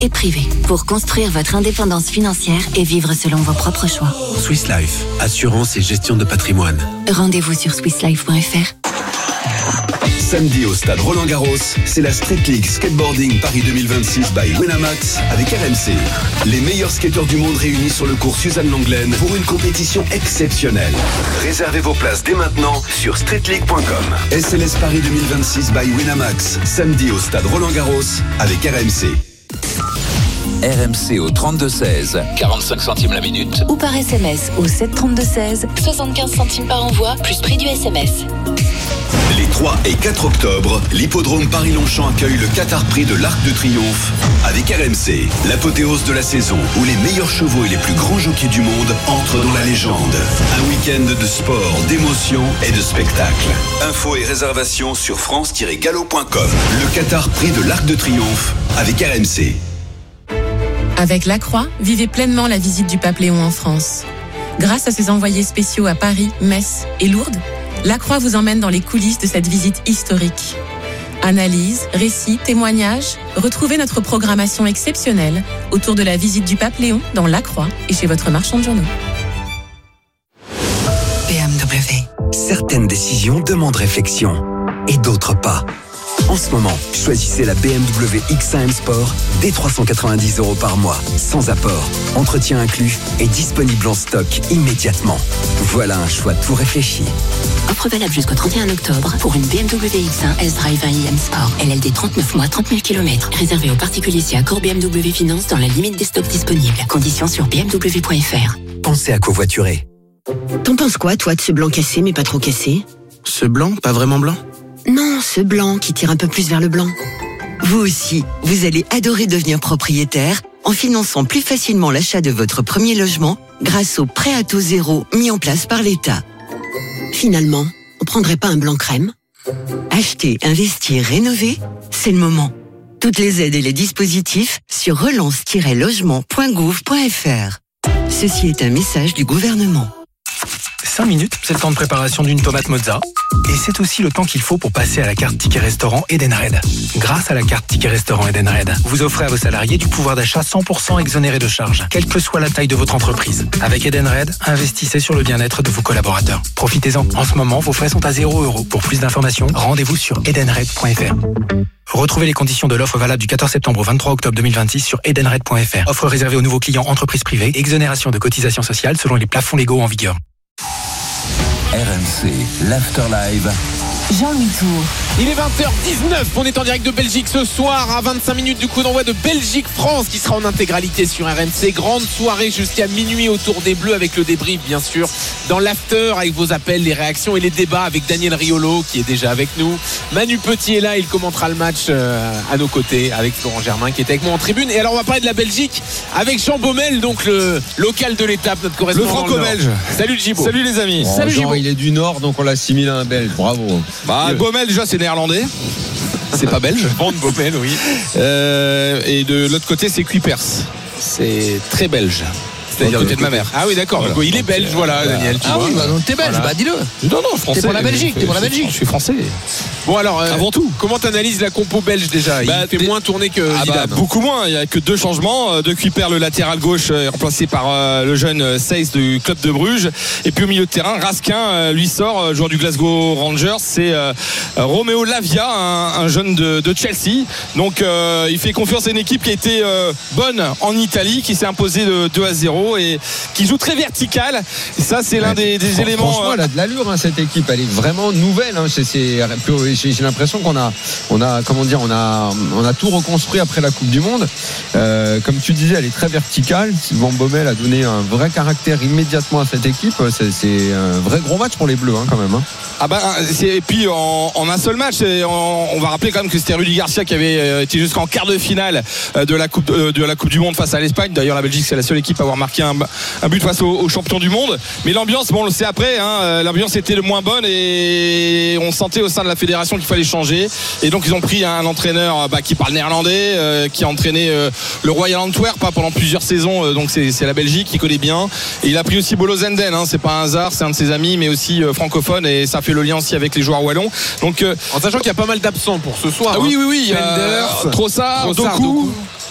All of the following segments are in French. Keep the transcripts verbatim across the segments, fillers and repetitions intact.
et privée pour construire votre indépendance financière et vivre selon vos propres choix. Swiss Life, assurance et gestion de patrimoine. Rendez-vous sur swiss life point f r. Samedi au stade Roland-Garros, c'est la Street League Skateboarding Paris deux mille vingt-six by Winamax avec R M C. Les meilleurs skateurs du monde réunis sur le cours Suzanne Lenglen pour une compétition exceptionnelle. Réservez vos places dès maintenant sur street league point com. S L S Paris deux mille vingt-six by Winamax, samedi au stade Roland-Garros avec R M C. R M C au trente-deux seize, quarante-cinq centimes la minute. Ou par S M S au sept trente-deux seize, soixante-quinze centimes par envoi, plus prix du S M S. Les trois et quatre octobre, l'hippodrome Paris-Longchamp accueille le Qatar Prix de l'Arc de Triomphe avec R M C, l'apothéose de la saison où les meilleurs chevaux et les plus grands jockeys du monde entrent dans la légende. Un week-end de sport, d'émotion et de spectacle. Infos et réservations sur france tiret galop point com. Le Qatar Prix de l'Arc de Triomphe avec R M C. Avec La Croix, vivez pleinement la visite du pape Léon en France. Grâce à ses envoyés spéciaux à Paris, Metz et Lourdes, La Croix vous emmène dans les coulisses de cette visite historique. Analyse, récits, témoignages, retrouvez notre programmation exceptionnelle autour de la visite du pape Léon dans La Croix et chez votre marchand de journaux. B M W. Certaines décisions demandent réflexion et d'autres pas. En ce moment, choisissez la B M W X un M Sport dès trois cent quatre-vingt-dix euros par mois, sans apport, entretien inclus et disponible en stock immédiatement. Voilà un choix tout réfléchi. Offre valable jusqu'au trente et un octobre pour une B M W X un S-Drive un i M Sport. L L D trente-neuf mois, trente mille kilomètres. Réservé aux particuliers si accord B M W Finance dans la limite des stocks disponibles. Conditions sur b m w point f r. Pensez à covoiturer. T'en penses quoi, toi, de ce blanc cassé, mais pas trop cassé? Ce blanc, pas vraiment blanc? Non, ce blanc qui tire un peu plus vers le blanc. Vous aussi, vous allez adorer devenir propriétaire en finançant plus facilement l'achat de votre premier logement grâce au prêt à taux zéro mis en place par l'État. Finalement, on prendrait pas un blanc crème? Acheter, investir, rénover, c'est le moment. Toutes les aides et les dispositifs sur relance tiret logement point gouv point f r. Ceci est un message du gouvernement. cinq minutes, c'est le temps de préparation d'une tomate mozza. Et c'est aussi le temps qu'il faut pour passer à la carte Ticket Restaurant Edenred. Grâce à la carte Ticket Restaurant Edenred, vous offrez à vos salariés du pouvoir d'achat cent pour cent exonéré de charges, quelle que soit la taille de votre entreprise. Avec Edenred, investissez sur le bien-être de vos collaborateurs. Profitez-en. En ce moment, vos frais sont à zéro euro. Pour plus d'informations, rendez-vous sur edenred point f r. Retrouvez les conditions de l'offre valable du quatorze septembre au vingt-trois octobre deux mille vingt-six sur edenred point f r. Offre réservée aux nouveaux clients entreprises privées, exonération de cotisations sociales selon les plafonds légaux en vigueur. R M C, l'Afterlive. Jean-Louis Tour. Il est vingt heures dix-neuf, on est en direct de Belgique ce soir à vingt-cinq minutes du coup d'envoi de Belgique-France qui sera en intégralité sur R M C. Grande soirée jusqu'à minuit autour des Bleus avec le débrief bien sûr dans l'after avec vos appels, les réactions et les débats avec Daniel Riolo qui est déjà avec nous. Manu Petit est là, il commentera le match à nos côtés avec Florent Germain qui est avec moi en tribune. Et alors on va parler de la Belgique avec Jean Baumel, donc le local de l'étape, notre correspondant. Le franco-belge. Salut Gibo. Salut les amis. Oh, Salut Jean, Gibo. il est du Nord donc on l'assimile à un Belge. Bravo. Bah, Le... Baumel déjà c'est néerlandais. C'est pas belge. Van Baumel, oui. Euh, et de l'autre côté c'est Kuipers. C'est très belge. C'est-à-dire du côté de ma mère. Ah oui, d'accord. Voilà. Il est belge, voilà, voilà. Daniel. Tu ah vois. oui, bah donc t'es belge, voilà. Bah dis-le. Non, non, français. T'es pour la Belgique, t'es pour la Belgique. Je suis français. Bon alors, euh, avant tout, comment t'analyses la compo belge déjà? Il bah, fait des... moins tourner que ah Zidane. Bah, beaucoup moins. Il y a que deux changements. De Kuipers, le latéral gauche, est remplacé par euh, le jeune Seyss du club de Bruges. Et puis au milieu de terrain, Raskin euh, lui sort, joueur du Glasgow Rangers. C'est euh, Romeo Lavia, un, un jeune de, de Chelsea. Donc euh, il fait confiance à une équipe qui a été euh, bonne en Italie, qui s'est imposée de deux à zéro et qui joue très vertical. Et ça, c'est ouais, l'un des, des éléments. Franchement, elle a de l'allure, hein, cette équipe. Elle est vraiment nouvelle. Hein. C'est, c'est, j'ai, j'ai l'impression qu'on a, on a, comment dire, on a, on a tout reconstruit après la Coupe du Monde. Euh, comme tu disais, elle est très verticale. Van Bommel a donné un vrai caractère immédiatement à cette équipe. C'est, c'est un vrai gros match pour les Bleus, hein, quand même. Hein. Ah bah, c'est, et puis en, en un seul match, on, on va rappeler quand même que c'était Rudy Garcia qui avait été jusqu'en quart de finale de la Coupe, de la Coupe du Monde face à l'Espagne. D'ailleurs, la Belgique, c'est la seule équipe à avoir marqué un, un but face aux, aux champions du monde. Mais l'ambiance, bon, on le sait après, hein, l'ambiance était le moins bonne et on sentait au sein de la fédération qu'il fallait changer. Et donc ils ont pris un entraîneur bah, qui parle néerlandais, euh, qui a entraîné euh, le Royal Antwerp hein, pendant plusieurs saisons. Euh, donc c'est, c'est la Belgique qui connaît bien. Et il a pris aussi Bolo Zenden. Hein, c'est pas un hasard, c'est un de ses amis, mais aussi euh, francophone et ça fait le lien aussi avec les joueurs wallons. Donc euh, en sachant qu'il y a pas mal d'absents pour ce soir. Ah, hein. Oui, oui, oui. Menders, euh, Trossard, Trossard, Doku. Doku.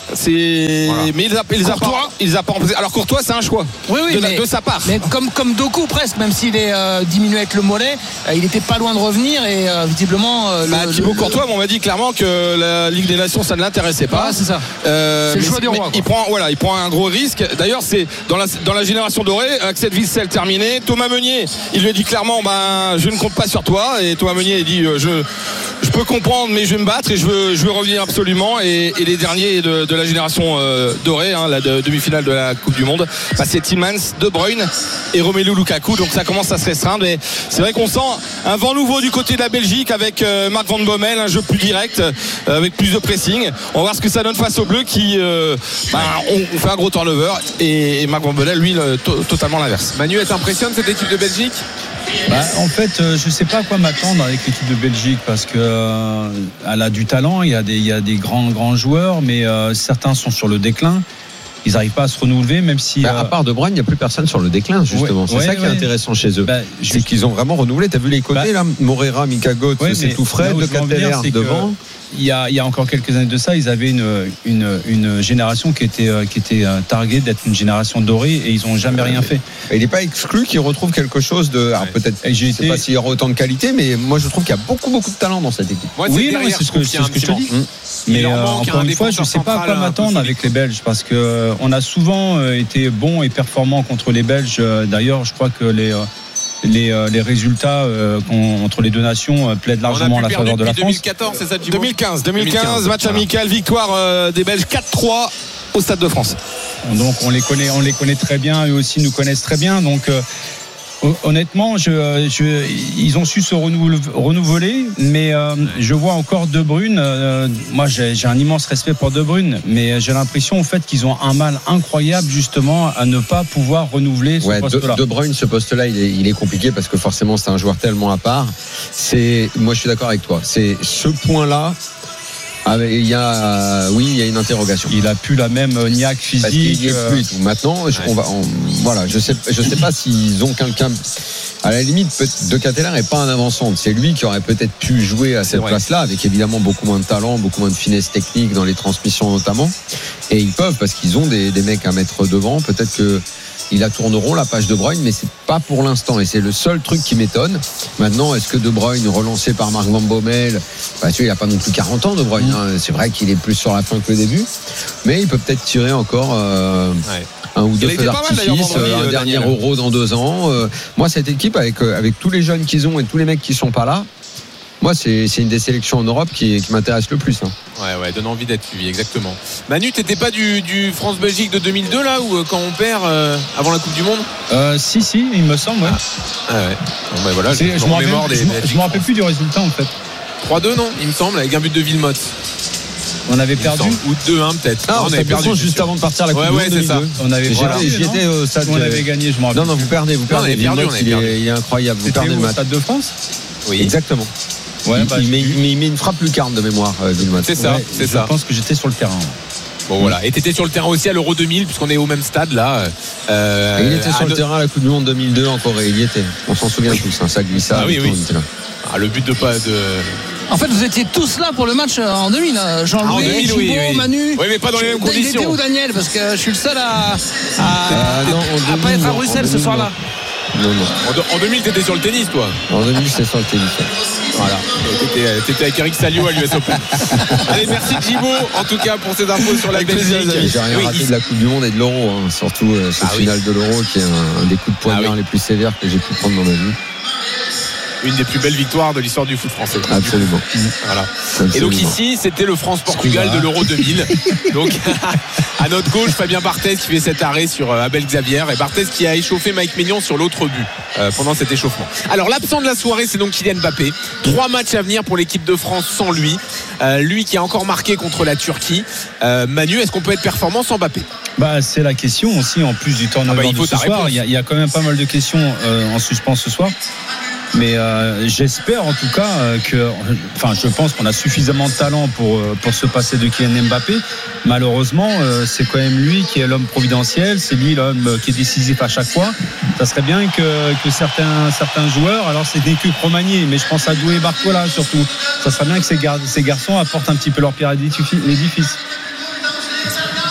C'est... Voilà. Mais il les a, il les a pas, il les a pas remplacés. Alors Courtois, c'est un choix. Oui, oui, de, mais, de sa part. Mais comme, comme Doku presque, même s'il est euh, diminué avec le mollet, euh, il était pas loin de revenir et euh, visiblement. Euh, bah, le, Thibaut le, Courtois, on m'a dit clairement que la Ligue des Nations, ça ne l'intéressait pas. Ah, c'est ça. Euh, c'est le choix du roi. Il prend, voilà, il prend un gros risque. D'ailleurs, c'est dans la, dans la génération dorée, Axel Witsel terminé. Thomas Meunier, il lui a dit clairement, ben, je ne compte pas sur toi. Et Thomas Meunier, il dit, euh, je, je peux comprendre, mais je vais me battre et je veux, je veux revenir absolument. Et, et les derniers de, de la génération euh, dorée, hein, la de, demi-finale de la Coupe du Monde, bah, c'est Tielemans, De Bruyne et Romelu Lukaku. Donc ça commence à se restreindre. Mais c'est vrai qu'on sent un vent nouveau du côté de la Belgique avec euh, Marc Van Bommel, un jeu plus direct, euh, avec plus de pressing. On va voir ce que ça donne face aux Bleus qui, euh, bah, on, on fait un gros turnover et, et Marc Van Bommel, lui, le, to, totalement l'inverse. Manu, elle t'impressionne cette équipe de Belgique? Bah, en fait, euh, je ne sais pas à quoi m'attendre avec l'équipe de Belgique parce que euh, elle a du talent, il y a des, il y a des grands, grands joueurs, mais euh, certains sont sur le déclin. Ils n'arrivent pas à se renouveler, même si. Bah, euh... À part De Bruyne, il n'y a plus personne sur le déclin, justement. Ouais, c'est ouais, ça qui ouais. est intéressant chez eux. Bah, c'est je... qu'ils ont vraiment renouvelé. Tu as vu les côtés, bah... là Morera, Mika Götze, ouais, c'est tout frais, de Catteler devant. Il y, a, il y a encore quelques années de ça, ils avaient une, une, une génération qui était, qui était targuée d'être une génération dorée et ils n'ont jamais rien fait. Et il n'est pas exclu qu'ils retrouvent quelque chose de. Alors peut-être, je ne sais pas s'il y aura autant de qualité, mais moi je trouve qu'il y a beaucoup, beaucoup de talent dans cette équipe. Moi, oui, non, c'est ce que, c'est ce que je te dis. Mmh. Mais euh, encore une fois, je ne sais pas à quoi m'attendre avec les Belges parce qu'on euh, a souvent euh, été bons et performants contre les Belges. D'ailleurs, je crois que les. Euh, Les, euh, les résultats euh, entre les deux nations euh, plaident largement en la faveur de la France. deux mille quatorze, c'est ça, deux mille quinze, deux mille quinze, match voilà. amical, victoire euh, des Belges quatre trois au Stade de France. Donc on les connaît, on les connaît très bien, eux aussi nous connaissent très bien. Donc euh, honnêtement, je, je, ils ont su se renouveler, mais euh, je vois encore De Bruyne. Euh, moi, j'ai, j'ai un immense respect pour De Bruyne, mais j'ai l'impression, en fait, qu'ils ont un mal incroyable justement à ne pas pouvoir renouveler ce ouais, poste-là. De, de Bruyne, ce poste-là, il est, il est compliqué parce que forcément, c'est un joueur tellement à part. C'est, moi, je suis d'accord avec toi. C'est ce point-là. Ah, il y a, oui, il y a une interrogation. Il a plus la même niaque physique. Parce qu'il y est plus. Tout. Maintenant, ouais. on va, on, voilà, je sais, je sais pas s'ils ont quelqu'un. À la limite, De Catteler n'est pas un avant-centre. C'est lui qui aurait peut-être pu jouer à cette place-là, avec évidemment beaucoup moins de talent, beaucoup moins de finesse technique dans les transmissions notamment. Et ils peuvent parce qu'ils ont des, des mecs à mettre devant. Peut-être que ils la tourneront la page De Bruyne, mais c'est pas pour l'instant et c'est le seul truc qui m'étonne. Maintenant, est-ce que De Bruyne, relancé par Marc Van Bommel, bah, tu vois, il a pas non plus quarante ans De Bruyne, hein. C'est vrai qu'il est plus sur la fin que le début, mais il peut peut-être tirer encore euh, ouais. un ou deux feux d'artifice, un euh, dernier Euro dans deux ans. Euh, moi, cette équipe avec euh, avec tous les jeunes qu'ils ont et tous les mecs qui sont pas là. Moi, c'est, c'est une des sélections en Europe qui, qui m'intéresse le plus. Hein. Ouais, ouais, donne envie d'être suivi, exactement. Manu, t'étais pas du, du France-Belgique de deux mille deux, là, où euh, quand on perd euh, avant la Coupe du Monde euh, Si, si, il me semble, ouais. Ah ouais. Bon, ben voilà, je je me rappelle, des, des je me rappelle plus du résultat, en fait. trois deux, non, il me semble, avec un but de Villemotte. On avait perdu ou deux un peut-être. Ah, non, on avait perdu juste avant de partir à la Coupe ouais, du ouais, Monde. Ouais, c'est ça. On avait voilà. J'y étais au stade. On avait gagné, je me rappelle. Non, non, vous perdez, vous perdez. Non, on avait perdu, on avait perdu. Il, est, il est incroyable. Vous perdez le match. Au Stade de France. Oui, exactement. Ouais, il, bah, il, met, il met une frappe lucarne de mémoire, euh, c'est ça, ouais, c'est je ça. Je pense que j'étais sur le terrain. Bon mmh. voilà, et t'étais sur le terrain aussi à l'Euro deux mille puisqu'on est au même stade là. Euh, et il était sur le no... terrain à la Coupe du Monde deux mille deux en Corée, il y était. On s'en souvient oui. tous, hein, ça glissa. Ah oui, oui. Ah, le but de pas de. En fait, vous étiez tous là pour le match en deux mille. Jean-Louis, ah, Thibaut, oui, oui. Manu. Oui, mais pas dans les mêmes conditions. Il était où, Daniel? Parce que je suis le seul à, à, euh, non, à pas être à Bruxelles ce soir-là. Non, non. En, en deux mille, t'étais sur le tennis, toi. En deux mille, c'était sur le tennis. Ouais. Voilà. T'étais, t'étais avec Eric Salio à l'U S Open. Allez, merci Thibaut, en tout cas, pour ces infos sur la Belgique. J'ai rien oui. raté de la Coupe du Monde et de l'Euro, hein. Surtout euh, cette ah, finale oui. de l'Euro qui est un, un des coups de poignard ah, oui. les plus sévères que j'ai pu prendre dans ma vie. Une des plus belles victoires de l'histoire du foot français. Absolument. Voilà. Absolument. Et donc ici, c'était le France-Portugal de l'Euro deux mille. Donc à notre gauche, Fabien Barthez qui fait cet arrêt sur Abel Xavier et Barthez qui a échauffé Mike Maignan sur l'autre but euh, pendant cet échauffement. Alors l'absent de la soirée, c'est donc Kylian Mbappé. Trois matchs à venir pour l'équipe de France sans lui. Euh, lui qui a encore marqué contre la Turquie. Euh, Manu, est-ce qu'on peut être performant sans Mbappé? Bah, c'est la question aussi en plus du turnover ah bah, de ce soir. Il y, a, il y a quand même pas mal de questions euh, en suspens ce soir. Mais euh, j'espère en tout cas euh, que, enfin, je pense qu'on a suffisamment de talent pour euh, pour se passer de Kylian Mbappé. Malheureusement, euh, c'est quand même lui qui est l'homme providentiel, c'est lui l'homme qui est décisif à chaque fois. Ça serait bien que que certains certains joueurs, alors c'est des que Romagné, mais je pense à Doué et Barcola surtout. Ça serait bien que ces, gar- ces garçons apportent un petit peu leur pierre à l'édifice.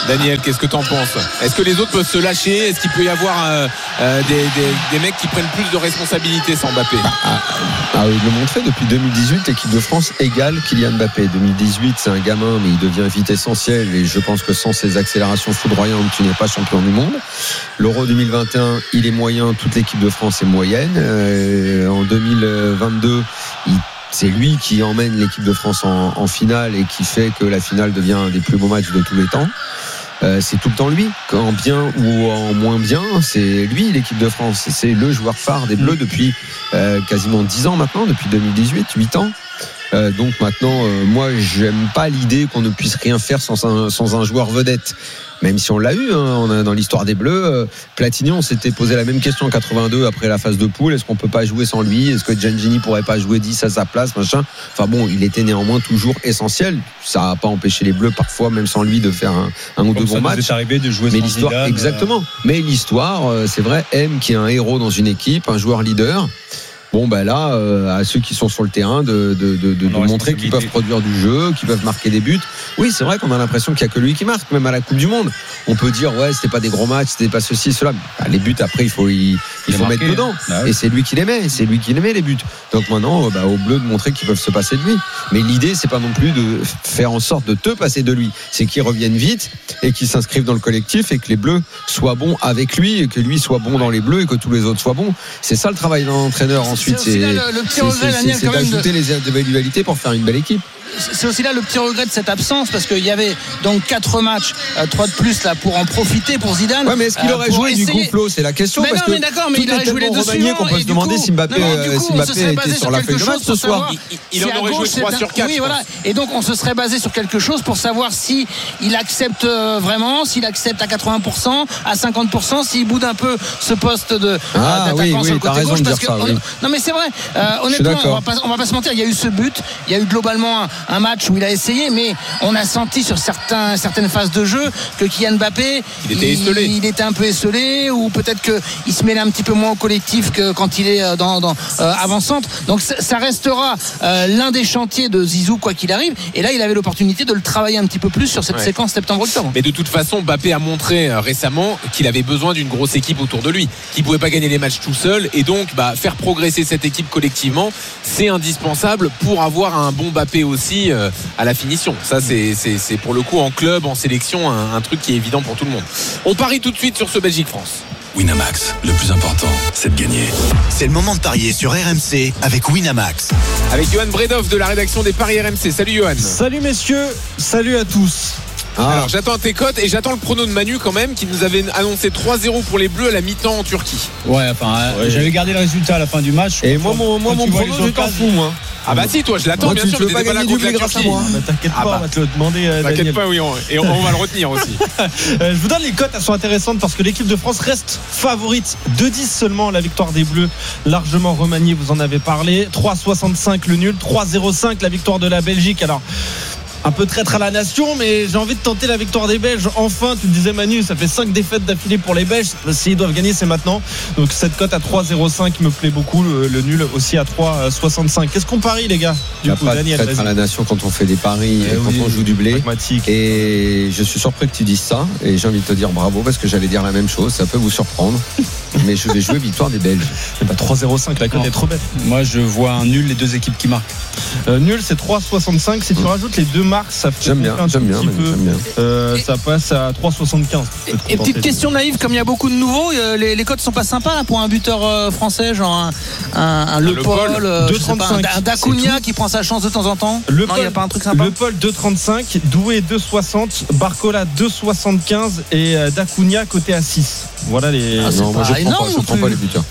Daniel, qu'est-ce que t'en penses? Est-ce que les autres peuvent se lâcher? Est-ce qu'il peut y avoir euh, euh, des, des, des mecs qui prennent plus de responsabilités sans Mbappé? Ah, ah, il le montrait depuis deux mille dix-huit, l'équipe de France égale Kylian Mbappé. deux mille dix-huit, c'est un gamin, mais il devient vite essentiel. Et je pense que sans ses accélérations foudroyantes, tu n'es pas champion du monde. L'Euro deux mille vingt et un, il est moyen. Toute l'équipe de France est moyenne. Euh, en deux mille vingt-deux, il c'est lui qui emmène l'équipe de France en, en finale et qui fait que la finale devient un des plus beaux matchs de tous les temps. Euh, c'est tout le temps lui, en bien ou en moins bien, c'est lui l'équipe de France. C'est le joueur phare des Bleus depuis euh, quasiment dix ans maintenant, depuis deux mille dix-huit, huit ans. Euh, donc maintenant, euh, moi, j'aime pas l'idée qu'on ne puisse rien faire sans un, sans un joueur vedette. Même si on l'a eu, hein, on a, dans l'histoire des Bleus, euh, Platini, on s'était posé la même question en quatre-vingt-deux après la phase de poule. Est-ce qu'on peut pas jouer sans lui? Est-ce que Giannini pourrait pas jouer dix à sa place, machin? Enfin bon, il était néanmoins toujours essentiel. Ça n'a pas empêché les Bleus parfois, même sans lui, de faire un, un ou deux bons matchs. C'est arrivé de jouer mais sans l'histoire, Zidane, exactement. Euh... Mais l'histoire, euh, c'est vrai, aime qu'il y ait un héros dans une équipe, un joueur leader. Bon ben là, euh, à ceux qui sont sur le terrain, de, de, de, de, de montrer qu'ils peuvent produire du jeu, qu'ils peuvent marquer des buts. Oui, c'est vrai qu'on a l'impression qu'il n'y a que lui qui marque, même à la Coupe du Monde. On peut dire ouais, c'était pas des gros matchs, c'était pas ceci, cela. Ben, les buts après, il faut il, il faut marqué, mettre dedans. Ah oui. Et c'est lui qui les met, c'est lui qui les met les buts. Donc maintenant, ben, aux Bleus de montrer qu'ils peuvent se passer de lui. Mais l'idée, c'est pas non plus de faire en sorte de te passer de lui. C'est qu'ils reviennent vite et qu'ils s'inscrivent dans le collectif et que les Bleus soient bons avec lui et que lui soit bon dans les Bleus et que tous les autres soient bons. C'est ça le travail d'un entraîneur. Ensuite, c'est le petit regret, Daniel, c'est d'ajouter les individualités pour faire une belle équipe. C'est aussi là le petit regret de cette absence parce qu'il y avait donc quatre matchs, euh, trois de plus là pour en profiter pour Zidane. Ouais, mais est-ce qu'il aurait euh, joué essayer... du coup, Flo? C'est la question. Mais parce non, que mais d'accord, mais il aurait joué les deux suivants. Qu'on peut se demander si Mbappé, non, non, coup, si Mbappé était sur la feuille de match ce soir. Il, il en aurait joué trois sur quatre. Oui, voilà. Et donc on se serait basé sur quelque chose pour savoir si il accepte vraiment, s'il accepte à quatre-vingts pour cent, à cinquante pour cent, s'il boude un peu ce poste de ah, d'attaquant oui, oui, sur le côté gauche. Parce que ça, oui. Non, mais c'est vrai. Honnêtement, on va pas, on va pas se mentir. Il y a eu ce but. Il y a eu globalement un match où il a essayé, mais on a senti sur certains, certaines phases de jeu que Kylian Mbappé il était esselé, il, il était un peu esselé, ou peut-être qu'il se mêlait un petit peu moins au collectif que quand il est dans, dans euh, avant-centre. Donc ça, ça restera euh, l'un des chantiers de Zizou quoi qu'il arrive, et là il avait l'opportunité de le travailler un petit peu plus sur cette ouais. séquence septembre-octobre. Mais de toute façon, Mbappé a montré euh, récemment qu'il avait besoin d'une grosse équipe autour de lui, qu'il pouvait pas gagner les matchs tout seul, et donc bah, faire progresser cette équipe collectivement, c'est indispensable pour avoir un bon Mbappé aussi euh, à la finition. Ça c'est, c'est, c'est pour le coup en club, en sélection, un, un truc qui est évident pour tout le monde. On parie tout de suite sur ce Belgique-France. Winamax, le plus important, c'est de gagner. C'est le moment de parier sur R M C avec Winamax. Avec Johan Bredoff de la rédaction des Paris R M C. Salut Johan. Salut messieurs, salut à tous. Ah. Alors j'attends tes cotes et j'attends le prono de Manu quand même, qui nous avait annoncé trois zéro pour les Bleus à la mi-temps en Turquie. Ouais, enfin ouais. J'avais gardé le résultat à la fin du match. Et moi mon, moi, mon prono je t'en fous moi. Ah bah si, toi je l'attends, moi, bien tu sûr, tu veux pas gagner du blé grâce à moi. Bah, t'inquiète ah pas, bah. on va te le demander euh, T'inquiète Daniel. pas, oui, on, et on, on va le retenir aussi. euh, je vous donne les cotes, elles sont intéressantes parce que l'équipe de France reste favorite. deux dix seulement la victoire des Bleus, largement remaniée, vous en avez parlé. trois soixante-cinq le nul, trois zéro cinq la victoire de la Belgique. Alors un peu traître à la nation, mais j'ai envie de tenter la victoire des Belges. Enfin, tu disais Manu, ça fait cinq défaites d'affilée pour les Belges. S'ils doivent gagner, c'est maintenant. Donc cette cote à trois zéro cinq me plaît beaucoup. Le, le nul aussi à trois soixante-cinq. Qu'est-ce qu'on parie, les gars? Du coup, pas Daniel, de traître à la nation quand on fait des paris, et quand oui, on joue du blé. Pragmatique. Et je suis surpris que tu dises ça. Et j'ai envie de te dire bravo parce que j'allais dire la même chose. Ça peut vous surprendre. Mais je vais jouer victoire des Belges. C'est pas trois zéro cinq, la cote est trop bête. Moi, je vois un nul, les deux équipes qui marquent. Euh, nul, c'est trois soixante-cinq. Si tu mmh. rajoutes les deux marques, ça fait j'aime bien, un j'aime bien, petit peu. J'aime bien. Euh, ça passe à trois soixante-quinze. Et, et petite question naïve, comme il y a beaucoup de nouveaux, euh, les, les cotes sont pas sympas là pour un buteur euh, français, genre un, un, un Le Paul, euh, deux trente-cinq, un Dacunia qui prend sa chance de temps en temps. Le non, il n'y a pas un truc sympa. Le Paul deux trente-cinq, Doué deux soixante, Barcola deux soixante-quinze et euh, Dacunia côté à six. Voilà les. Ah, non, moi je prends pas, je prends pas les buteurs.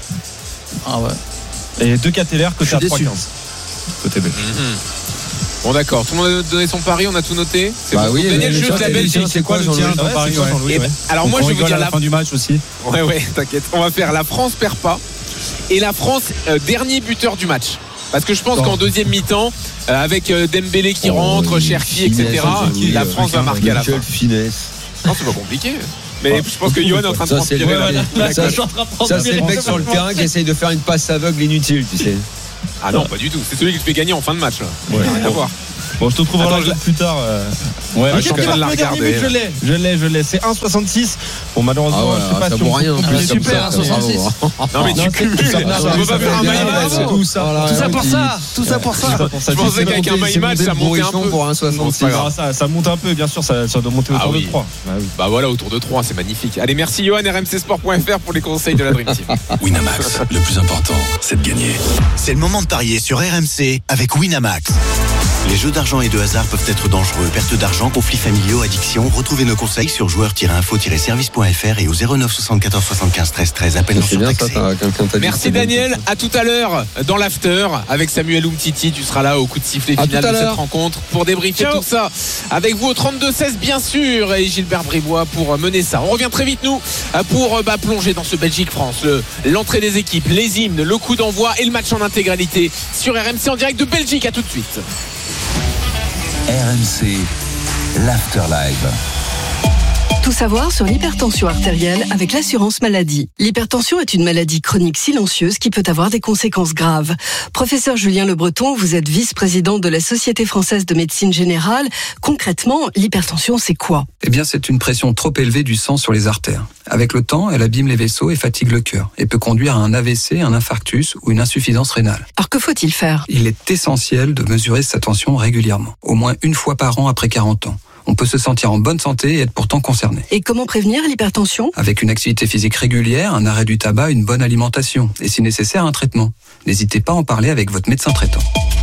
Ah ouais. Et deux Cateller côté à trois quinze. Côté B. Mm-hmm. Bon d'accord, tout le monde a donné son pari, on a tout noté. C'est bah bon. Oui, Daniel, juste la Belgique. C'est quoi le tien, ton pari? Alors moi je vais vous dire la fin du match aussi. Ouais ouais, t'inquiète. On va faire la France perd pas et la France euh, dernier buteur du match. Parce que je pense oh. qu'en deuxième mi-temps, euh, avec euh, Dembélé qui oh, rentre, Cherki, et cetera, la France va marquer à la fin. Finesse. Non, c'est pas compliqué. Mais je pense que Johan est en train de transpirer. Ça, c'est le mec sur le terrain qui essaye de faire une passe aveugle inutile, tu sais. Ah non, pas du tout. C'est celui qui te fait gagner en fin de match. Là. Ouais. Rien à voir. Bon, je te trouverai Attends, la je... plus tard. Euh... Ouais, mais je suis en train de la regarder. Je l'ai, je l'ai, je l'ai. C'est un virgule soixante-six. Bon, malheureusement, ah ouais, je sais pas ça si vaut on rien. peut super, un soixante-six. Non, mais tu cumules. On peut pas faire un my match. Tout ça, tout ça pour ça. Tout ça pour ça. Je pensais qu'avec un my match, ça montait un peu. Pour un soixante-six. Ça monte un peu, bien sûr, ça doit monter autour de trois. Bah voilà, autour de trois, c'est magnifique. Allez, merci Johan, R M C Sport point F R pour les conseils de la Dream Team. Winamax, le plus important, c'est de gagner. C'est le moment de parier sur R M C avec Winamax. Les jeux d'argent et de hasard peuvent être dangereux. Perte d'argent, conflits familiaux, addiction. Retrouvez nos conseils sur joueurs tiret info tiret service point F R et au zéro neuf soixante-quatorze soixante-quinze treize treize. Appel non surtaxé. Merci Daniel. À tout à l'heure dans l'after avec Samuel Umtiti. Tu seras là au coup de sifflet final de cette rencontre pour débriefer tout ça. Avec vous au trente-deux seize bien sûr et Gilbert Bribois pour mener ça. On revient très vite nous pour bah, plonger dans ce Belgique-France. Le, l'entrée des équipes, les hymnes, le coup d'envoi et le match en intégralité sur R M C en direct de Belgique. À tout de suite. R M C, l'Afterlive. Tout savoir sur l'hypertension artérielle avec l'assurance maladie. L'hypertension est une maladie chronique silencieuse qui peut avoir des conséquences graves. Professeur Julien Le Breton, vous êtes vice-président de la Société française de médecine générale. Concrètement, l'hypertension, c'est quoi ? Eh bien, c'est une pression trop élevée du sang sur les artères. Avec le temps, elle abîme les vaisseaux et fatigue le cœur et peut conduire à un A V C, un infarctus ou une insuffisance rénale. Alors que faut-il faire ? Il est essentiel de mesurer sa tension régulièrement, au moins une fois par an après quarante ans. On peut se sentir en bonne santé et être pourtant concerné. Et comment prévenir l'hypertension ? Avec une activité physique régulière, un arrêt du tabac, une bonne alimentation et si nécessaire un traitement. N'hésitez pas à en parler avec votre médecin traitant.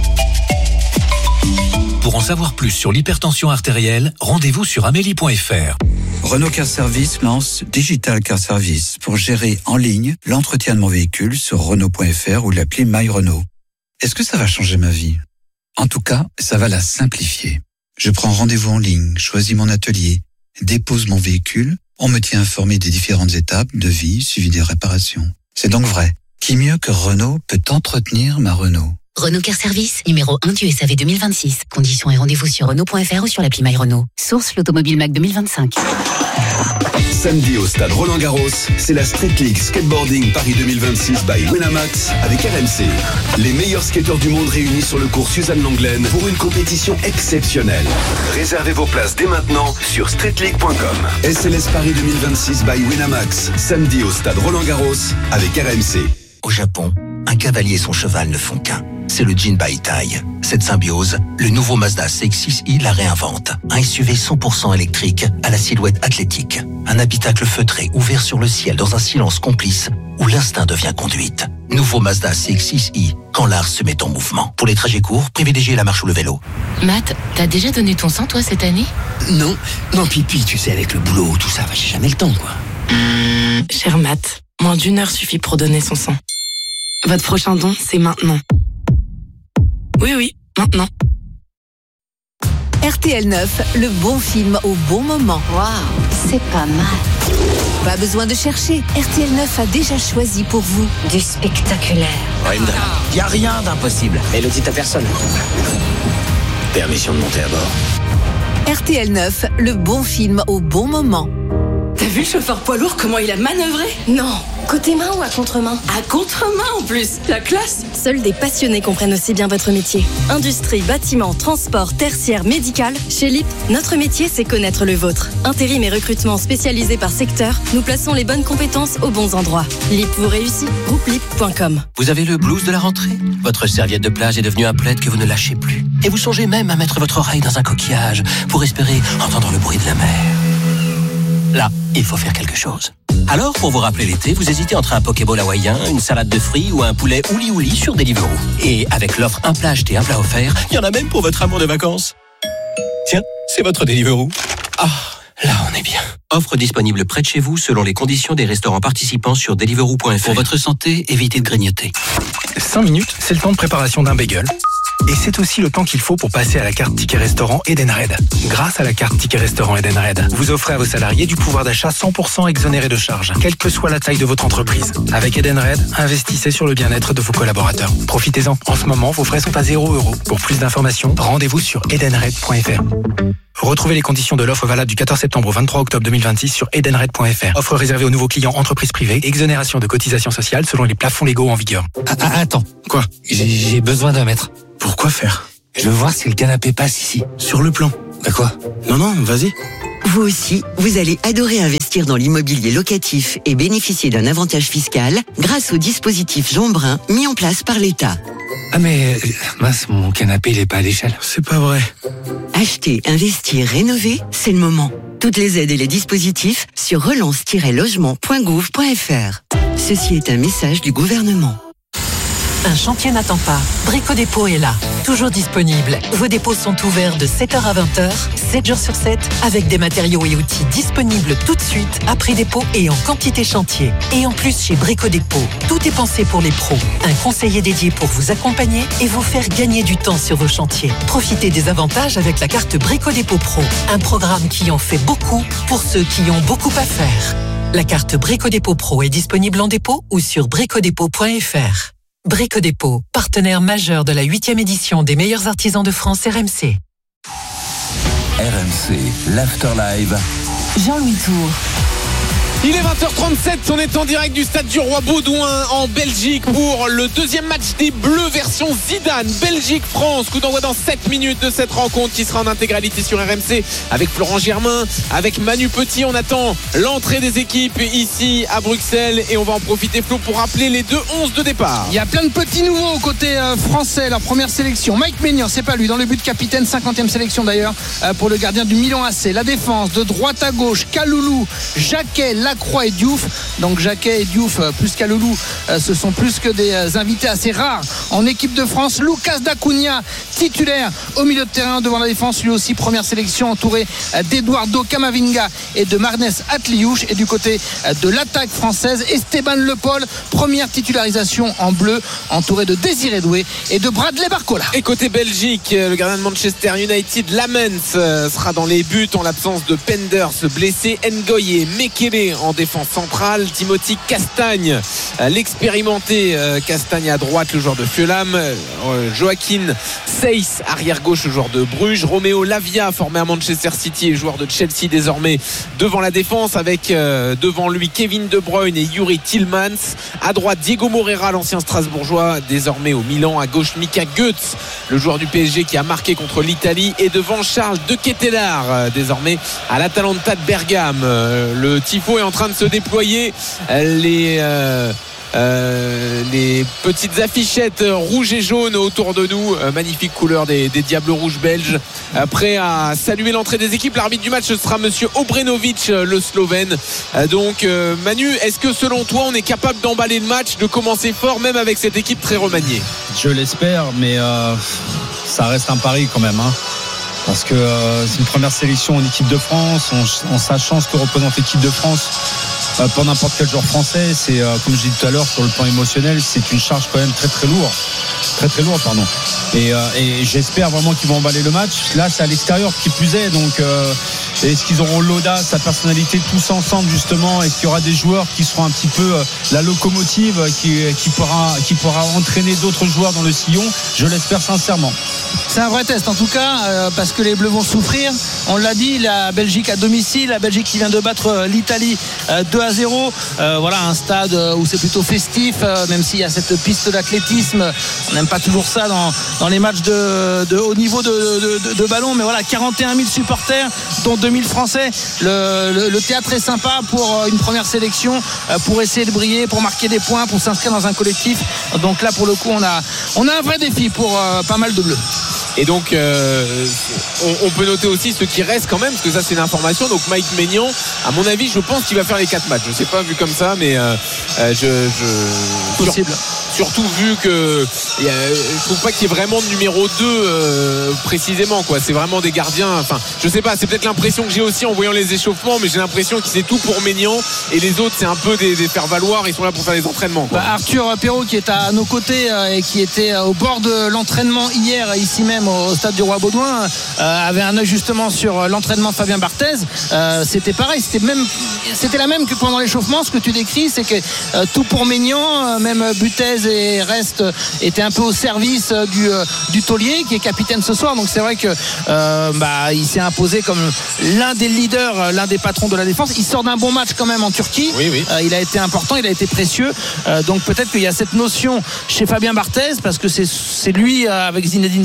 Pour en savoir plus sur l'hypertension artérielle, rendez-vous sur amélie point F R. Renault Car Service lance Digital Car Service pour gérer en ligne l'entretien de mon véhicule sur Renault point F R ou l'appli My Renault. Est-ce que ça va changer ma vie ? En tout cas, ça va la simplifier. Je prends rendez-vous en ligne, choisis mon atelier, dépose mon véhicule, on me tient informé des différentes étapes de vie suivi des réparations. C'est donc vrai. Qui mieux que Renault peut entretenir ma Renault ? Renault Car Service, numéro un du S A V deux mille vingt-six. Conditions et rendez-vous sur Renault point F R ou sur l'appli My Renault. Source l'Automobile Mac deux mille vingt-cinq. Samedi au stade Roland-Garros, c'est la Street League Skateboarding Paris deux mille vingt-six by Winamax avec R M C. Les meilleurs skateurs du monde réunis sur le cours Suzanne Lenglen pour une compétition exceptionnelle. Réservez vos places dès maintenant sur street league point com. S L S Paris deux mille vingt-six by Winamax, samedi au stade Roland-Garros avec R M C. Au Japon, un cavalier et son cheval ne font qu'un. C'est le Jinbaitai. Cette symbiose, le nouveau Mazda C X six i la réinvente. Un S U V cent pour cent électrique à la silhouette athlétique. Un habitacle feutré ouvert sur le ciel dans un silence complice où l'instinct devient conduite. Nouveau Mazda C X six i, quand l'art se met en mouvement. Pour les trajets courts, privilégiez la marche ou le vélo. Matt, t'as déjà donné ton sang toi cette année ? Non, non pipi, tu sais, avec le boulot, tout ça, j'ai jamais le temps quoi. Mmh, cher Matt, moins d'une heure suffit pour donner son sang. Votre prochain don, c'est maintenant. Oui, oui, maintenant. R T L neuf, le bon film au bon moment. Waouh, c'est pas mal. Pas besoin de chercher, R T L neuf a déjà choisi pour vous du spectaculaire. Brenda, y a rien d'impossible. Et le dit à personne. Permission de monter à bord. R T L neuf, le bon film au bon moment. T'as vu le chauffeur poids lourd, comment il a manœuvré ? Non, côté main ou à contre-main ? À contre-main en plus, la classe ! Seuls des passionnés comprennent aussi bien votre métier. Industrie, bâtiment, transport, tertiaire, médical. Chez L I P, notre métier, c'est connaître le vôtre. Intérim et recrutement spécialisés par secteur, nous plaçons les bonnes compétences aux bons endroits. L I P vous réussit, groupe lip point com. Vous avez le blues de la rentrée ? Votre serviette de plage est devenue un plaid que vous ne lâchez plus. Et vous songez même à mettre votre oreille dans un coquillage pour espérer entendre le bruit de la mer. Là, il faut faire quelque chose. Alors, pour vous rappeler l'été, vous hésitez entre un Pokéball hawaïen, une salade de fruits ou un poulet ouli ouli sur Deliveroo. Et avec l'offre un plat acheté, un plat offert, il y en a même pour votre amour de vacances. Tiens, c'est votre Deliveroo. Ah, là on est bien. Offre disponible près de chez vous selon les conditions des restaurants participants sur deliveroo point F R. Pour votre santé, évitez de grignoter. cinq minutes, c'est le temps de préparation d'un bagel. Et c'est aussi le temps qu'il faut pour passer à la carte Ticket Restaurant Edenred. Grâce à la carte Ticket Restaurant Edenred, vous offrez à vos salariés du pouvoir d'achat cent pour cent exonéré de charges, quelle que soit la taille de votre entreprise. Avec Edenred, investissez sur le bien-être de vos collaborateurs. Profitez-en. En ce moment, vos frais sont à zéro euro. Pour plus d'informations, rendez-vous sur edenred point F R. Retrouvez les conditions de l'offre valable du quatorze septembre au vingt-trois octobre deux mille vingt-six sur edenred point F R. Offre réservée aux nouveaux clients entreprises privées. Exonération de cotisations sociales selon les plafonds légaux en vigueur. Ah, ah, attends. Quoi ? J'ai, j'ai besoin d'un mètre. Pourquoi faire ? Je veux voir si le canapé passe ici. Sur le plan. Bah quoi? Non, non, vas-y. Vous aussi, vous allez adorer investir dans l'immobilier locatif et bénéficier d'un avantage fiscal grâce au dispositif Jean Brun mis en place par l'État. Ah mais, mince, mon canapé, il est pas à l'échelle. C'est pas vrai. Acheter, investir, rénover, c'est le moment. Toutes les aides et les dispositifs sur relance tiret logement point gouv point f r. Ceci est un message du gouvernement. Un chantier n'attend pas. Brico Dépôt est là, toujours disponible. Vos dépôts sont ouverts de sept heures à vingt heures, sept jours sur sept, avec des matériaux et outils disponibles tout de suite, après dépôt et en quantité chantier. Et en plus, chez Brico Dépôt, tout est pensé pour les pros. Un conseiller dédié pour vous accompagner et vous faire gagner du temps sur vos chantiers. Profitez des avantages avec la carte Brico Dépôt Pro, un programme qui en fait beaucoup pour ceux qui ont beaucoup à faire. La carte Brico Dépôt Pro est disponible en dépôt ou sur bricodépôt point f r. Brico Dépôt, partenaire majeur de la huitième édition des meilleurs artisans de France R M C. R M C, l'Afterlive. Jean-Louis Tour. Il est vingt heures trente-sept, on est en direct du stade du Roi Baudouin en Belgique pour le deuxième match des Bleus version Zidane. Belgique-France, coup d'envoi dans sept minutes de cette rencontre qui sera en intégralité sur R M C avec Florent Germain, avec Manu Petit. On attend l'entrée des équipes ici à Bruxelles et on va en profiter, Flo, pour rappeler les deux onze de départ. Il y a plein de petits nouveaux côté euh, français, leur première sélection. Mike Maignan, c'est pas lui, dans le but capitaine, cinquantième sélection d'ailleurs euh, pour le gardien du Milan A C. La défense de droite à gauche, Kaloulou, Jacquet, Lacroix et Diouf. Donc Jacquet et Diouf plus Kaloulou, ce sont plus que des invités assez rares en équipe de France. Lucas Dacunia, titulaire au milieu de terrain devant la défense, lui aussi première sélection, entouré d'Eduardo Camavinga et de Marnes Atliouche. Et du côté de l'attaque française, Esteban Le Paul, première titularisation en bleu, entouré de Désiré Doué et de Bradley Barcola. Et côté Belgique, le gardien de Manchester United, Lamens, sera dans les buts en l'absence de Penders blessé. Ngoye, Mekele en défense centrale, Timothy Castagne, l'expérimenté Castagne à droite, le joueur de Fulham, Joaquin Seyss, arrière gauche, le joueur de Bruges, Romeo Lavia, formé à Manchester City et joueur de Chelsea désormais devant la défense, avec euh, devant lui Kevin De Bruyne et Yuri Tillmans. À droite, Diego Moreira, l'ancien Strasbourgeois, désormais au Milan. À gauche, Mika Goetz, le joueur du P S G qui a marqué contre l'Italie. Et devant, Charles De Ketelaere, euh, désormais à l'Atalanta de Bergame. Euh, le tifo est en train de se déployer. Euh, les... Euh Euh, les petites affichettes rouges et jaunes autour de nous, euh, magnifique couleur des, des Diables Rouges belges, euh, prêt à saluer l'entrée des équipes. L'arbitre du match, ce sera monsieur Obrenovic, le Slovène. euh, donc euh, Manu, est-ce que selon toi on est capable d'emballer le match, de commencer fort même avec cette équipe très remaniée? Je l'espère, mais euh, ça reste un pari quand même, hein. Parce que euh, c'est une première sélection en équipe de France, en, en sachant ce que représente l'équipe de France euh, pour n'importe quel joueur français. C'est euh, comme je disais tout à l'heure, sur le plan émotionnel, c'est une charge quand même très très lourde, très très lourde, pardon. Et, euh, et j'espère vraiment qu'ils vont emballer le match. Là, c'est à l'extérieur qui plus est, donc euh, est-ce qu'ils auront l'audace, la personnalité tous ensemble justement? Est-ce qu'il y aura des joueurs qui seront un petit peu euh, la locomotive qui, qui pourra qui pourra entraîner d'autres joueurs dans le sillon? Je l'espère sincèrement. C'est un vrai test en tout cas, euh, parce que les Bleus vont souffrir. On l'a dit, la Belgique à domicile, la Belgique qui vient de battre l'Italie euh, deux à zéro. Euh, voilà un stade où c'est plutôt festif, euh, même s'il y a cette piste d'athlétisme. On n'aime pas toujours ça dans, dans les matchs de, de haut niveau de, de, de, de ballon, mais voilà, quarante et un mille supporters, dont deux mille Français. Le, le, le théâtre est sympa pour une première sélection, euh, pour essayer de briller, pour marquer des points, pour s'inscrire dans un collectif. Donc là, pour le coup, on a, on a un vrai défi pour euh, pas mal de Bleus. Et donc euh, on, on peut noter aussi ceux qui restent quand même, parce que ça c'est une information. Donc Mike Maignan, à mon avis, je pense qu'il va faire les quatre matchs. Je sais pas vu comme ça, mais euh, je, je possible. Sur, surtout vu que y a, je trouve pas qu'il y ait vraiment de numéro deux euh, précisément quoi. C'est vraiment des gardiens. Enfin, je sais pas. C'est peut-être l'impression que j'ai aussi en voyant les échauffements, mais j'ai l'impression que c'est tout pour Maignan et les autres c'est un peu des, des faire valoir. Ils sont là pour faire les entraînements. Quoi. Bah, Arthur Perrault qui est à nos côtés euh, et qui était au bord de l'entraînement hier ici même au stade du Roi Baudouin, euh, avait un œil justement sur l'entraînement de Fabien Barthez. Euh, c'était pareil, c'était même, c'était la même que pendant l'échauffement. Ce que tu décris, c'est que euh, tout pour Maignan, euh, même Butez et Rest étaient un peu au service euh, du, euh, du taulier qui est capitaine ce soir. Donc c'est vrai que euh, bah, il s'est imposé comme l'un des leaders, l'un des patrons de la défense. Il sort d'un bon match quand même en Turquie. Oui, oui. Euh, il a été important, il a été précieux. Euh, donc peut-être qu'il y a cette notion chez Fabien Barthez, parce que c'est, c'est lui euh, avec Zinedine Zidane qui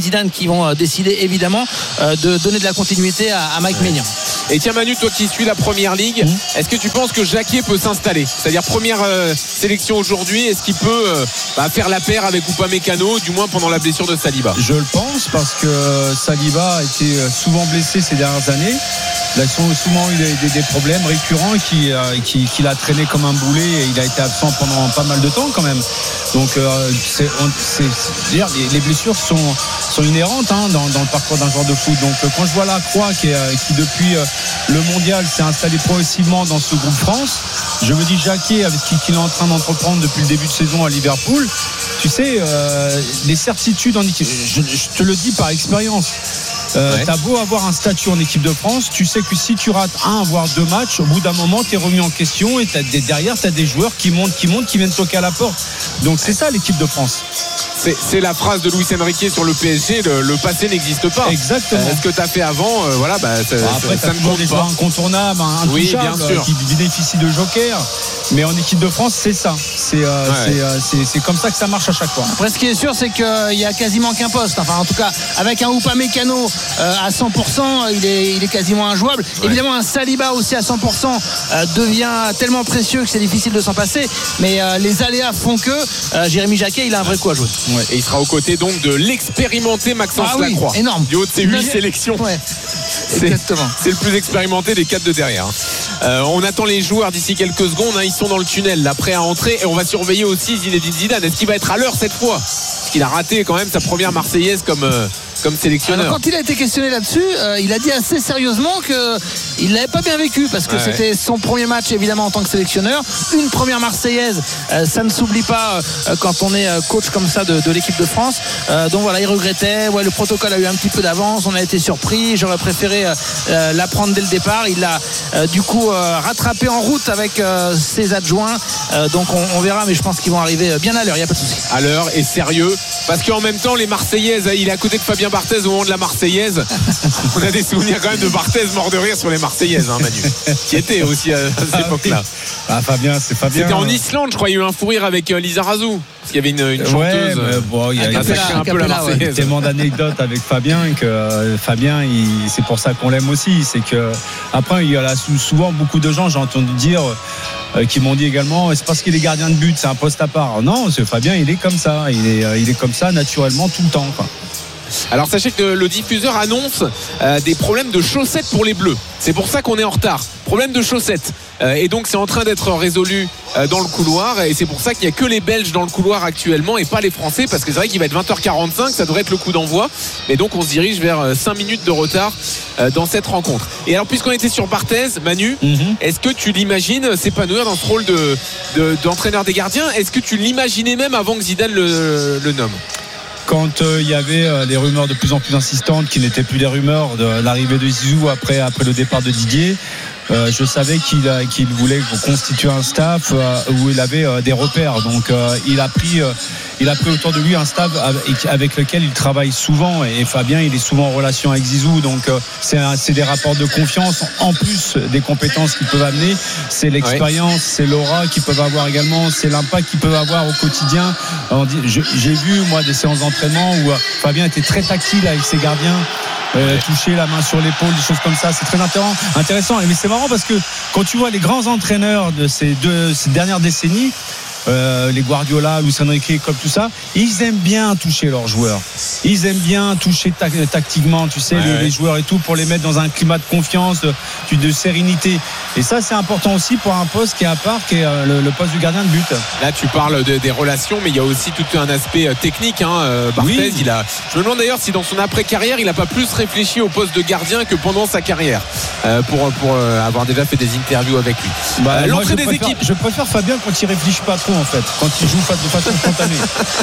vont euh, décider évidemment euh, de donner de la continuité à, à Mike ouais. Maignan. Et tiens Manu, toi qui suis la première ligue, mmh. est-ce que tu penses que Jacquet peut s'installer? C'est-à-dire première euh, sélection aujourd'hui, est-ce qu'il peut euh, bah, faire la paire avec Upamecano, du moins pendant la blessure de Saliba? Je le pense parce que Saliba a été souvent blessé ces dernières années. Il a souvent eu des, des, des problèmes récurrents qui, euh, qui, qui l'a traîné comme un boulet et il a été absent pendant pas mal de temps quand même. Donc euh, c'est, c'est, c'est, dire, les, les blessures sont, sont inhérentes hein, dans, dans le parcours d'un joueur de foot. Donc euh, quand je vois Lacroix qui, euh, qui depuis euh, le mondial s'est installé progressivement dans ce groupe France, je me dis Jacquet avec qui qu'il est en train d'entreprendre depuis le début de saison à Liverpool, tu sais euh, les certitudes en équipe, je, je te le dis par expérience. Euh, ouais. T'as beau avoir un statut en équipe de France, tu sais que si tu rates un voire deux matchs, au bout d'un moment t'es remis en question et t'as des, derrière t'as des joueurs qui montent, qui montent, qui viennent toquer à la porte. Donc c'est ça l'équipe de France. C'est, c'est la phrase de Luis Enrique sur le P S G, le, le passé n'existe pas. Exactement. Euh, ce que tu as fait avant, euh, voilà, bah, ça, bah après, ça, ça ne compte des pas. Joueurs incontournables, intouchables, oui, bien sûr. Qui bénéficient de joker. Mais en équipe de France, c'est ça. C'est, euh, ouais. c'est, euh, c'est, c'est comme ça que ça marche à chaque fois. Après, ce qui est sûr, c'est qu'il y a quasiment qu'un poste. Enfin, en tout cas, avec un Upamecano euh, à cent pour cent, il est, il est quasiment injouable. Ouais. Évidemment, un Saliba aussi à cent pour cent euh, devient tellement précieux que c'est difficile de s'en passer. Mais euh, les aléas font que euh, Jérémy Jacquet, il a un vrai coup à jouer. Ouais. Et il sera aux côtés donc de l'expérimenté Maxence ah oui, Lacroix. Énorme. Du haut de ses huit sélections. Ouais. C'est, Exactement. C'est le plus expérimenté des quatre de derrière. Euh, on attend les joueurs d'ici quelques secondes. Hein, ils sont dans le tunnel, là, prêts à entrer. Et on va surveiller aussi Zinedine Zidane. Est-ce qu'il va être à l'heure cette fois? Parce qu'il a raté quand même sa première Marseillaise comme, euh, comme sélectionneur. Alors, quand il a été questionné là-dessus, euh, il a dit assez sérieusement qu'il ne l'avait pas bien vécu. Parce que ouais. c'était son premier match, évidemment, en tant que sélectionneur. Une première Marseillaise, euh, ça ne s'oublie pas euh, quand on est coach comme ça de, de l'équipe de France. Euh, donc voilà, il regrettait. Ouais, le protocole a eu un petit peu d'avance. On a été surpris. J'aurais préféré euh, l'apprendre dès le départ. Il l'a euh, du coup euh, rattrapé en route avec euh, ses adjoints. Euh, donc on, on verra, mais je pense qu'ils vont arriver bien à l'heure. Il n'y a pas de souci. À l'heure et sérieux. Parce qu'en même temps, les Marseillaises, il est à côté de Fabien Barthez au moment de la Marseillaise. On a des souvenirs quand même de Barthez mort de rire sur les Marseillaises, hein, Manu. Qui était aussi à, à cette ah, époque-là. Ah, Fabien, c'est Fabien. C'était en Islande, je crois. Il y a eu un fou rire avec euh, Lisa Razou. Parce qu'il y avait une, une chanteuse. Ouais, mais bon, il y a, a, a un peu la Marseillaise. Ouais. Tellement d'anecdotes avec Fabien que euh, Fabien, il, c'est pour ça qu'on l'aime aussi. C'est que après, il y a souvent beaucoup de gens, j'ai entendu dire. Euh, qui m'ont dit également c'est parce qu'il est gardien de but, c'est un poste à part. Non, c'est Fabien, il est comme ça, il est, euh, il est comme ça naturellement tout le temps quoi. Alors sachez que le diffuseur annonce euh, des problèmes de chaussettes pour les Bleus. C'est pour ça qu'on est en retard. Problème de chaussettes. Euh, et donc c'est en train d'être résolu euh, dans le couloir. Et c'est pour ça qu'il n'y a que les Belges dans le couloir actuellement et pas les Français. Parce que c'est vrai qu'il va être vingt heures quarante-cinq, ça devrait être le coup d'envoi. Mais donc on se dirige vers euh, cinq minutes de retard euh, dans cette rencontre. Et alors puisqu'on était sur Barthez, Manu, mm-hmm. est-ce que tu l'imagines s'épanouir dans ce rôle de, de, d'entraîneur des gardiens? Est-ce que tu l'imaginais même avant que Zidane le, le nomme? Quand il euh, y avait euh, des rumeurs de plus en plus insistantes qui n'étaient plus des rumeurs de l'arrivée de Zizou après, après le départ de Didier, euh, je savais qu'il, a, qu'il voulait constituer un staff euh, où il avait euh, des repères. Donc euh, il a pris euh, il a pris autour de lui un staff avec, avec lequel il travaille souvent. Et, et Fabien, il est souvent en relation avec Zizou. Donc euh, c'est, un, c'est des rapports de confiance en plus des compétences qu'ils peuvent amener. C'est l'expérience, ouais. c'est l'aura qu'ils peuvent avoir également, c'est l'impact qu'ils peuvent avoir au quotidien. Alors, j'ai vu moi des séances d'entraînement où Fabien était très tactile avec ses gardiens. Euh, toucher la main sur l'épaule, des choses comme ça, c'est très intéressant, intéressant. Mais c'est marrant parce que quand tu vois les grands entraîneurs de ces deux ces dernières décennies, euh, les Guardiola, Luis Enrique, comme tout ça, ils aiment bien toucher leurs joueurs. Ils aiment bien toucher ta- tactiquement, tu sais, ouais, les, ouais. les joueurs et tout, pour les mettre dans un climat de confiance, de, de sérénité. Et ça, c'est important aussi pour un poste qui est à part, qui est euh, le, le poste du gardien de but. Là, tu parles de, des relations, mais il y a aussi tout un aspect euh, technique. Hein. Euh, Barthez, oui. il a. Je me demande d'ailleurs si dans son après-carrière, il n'a pas plus réfléchi au poste de gardien que pendant sa carrière, euh, pour pour euh, avoir déjà fait des interviews avec lui. Bah, euh, l'entrée des préfère, équipes. Je préfère Fabien quand il réfléchit pas trop en fait, quand il joue de façon spontanée.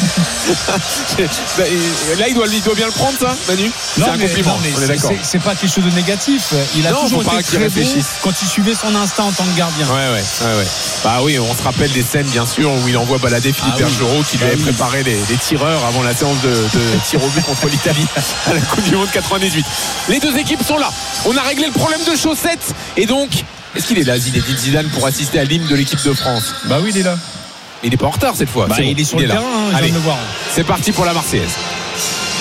Là, il doit, il doit bien le prendre, ça, Manu. Non, c'est un mais, compliment. Non, mais on est d'accord. C'est, c'est pas quelque chose de négatif. Il a non, toujours été très bon quand il suivait son instinct en tant que gardien. Ouais, ouais, ouais, ouais. Bah oui, on se rappelle des scènes, bien sûr, où il envoie balader Philippe ah, Bergerot, oui. qui lui ah, avait oui. préparé les, les tireurs avant la séance de, de tir au but contre l'Italie à la Coupe du Monde quatre-vingt-dix-huit. Les deux équipes sont là. On a réglé le problème de chaussettes. Et donc, est-ce qu'il est là, Zinedine Zidane, pour assister à l'hymne de l'équipe de France? Bah oui, il est là. Il n'est pas en retard cette fois. Bah, c'est il bon, est sur il le est terrain, hein, je Allez, viens de le voir. C'est parti pour la Marseillaise.